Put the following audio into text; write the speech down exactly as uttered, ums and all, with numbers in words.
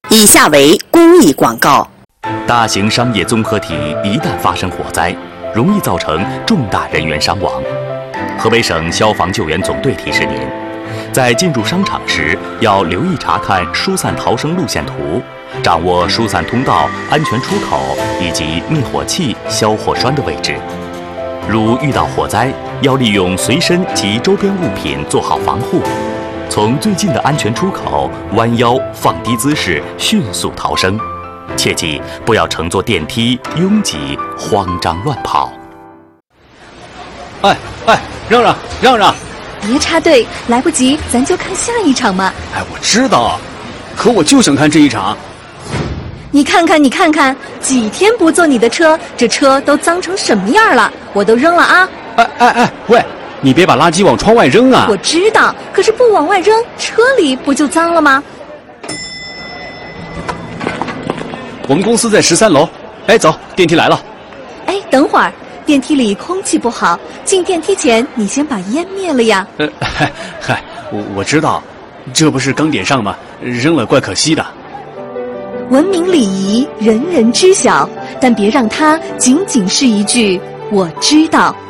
以下为公益广告。 大型商业综合体一旦发生火灾，容易造成重大人员伤亡。河北省消防救援总队提示您，在进入商场时要留意查看疏散逃生路线图，掌握疏散通道、安全出口以及灭火器、消火栓的位置。如遇到火灾，要利用随身及周边物品做好防护，从最近的安全出口弯腰放低姿势迅速逃生。切记不要乘坐电梯拥挤慌张乱跑。 哎哎，让让让让！ 别插队，来不及，咱就看下一场嘛。 哎，我知道，可我就想看这一场。 你看看，你看看，几天不坐你的车，这车都脏成什么样了？我都扔了啊！ 哎哎哎，喂，你别把垃圾往窗外扔啊！ 我知道，可是不往外扔，车里不就脏了吗？ 我们公司在十三楼。哎，走，电梯来了。 哎，等会儿，电梯里空气不好，进电梯前你先把烟灭了呀。 呃，嗨嗨，我我知道，这不是刚点上吗？扔了怪可惜的。 文明礼仪，人人知晓，但别让它仅仅是一句“我知道”。